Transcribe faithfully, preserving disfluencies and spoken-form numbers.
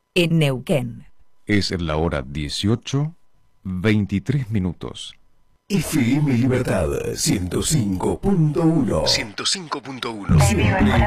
en Neuquén. Es la hora dieciocho, veintitrés minutos. F M Libertad ciento cinco punto uno. ciento cinco punto uno. Siempre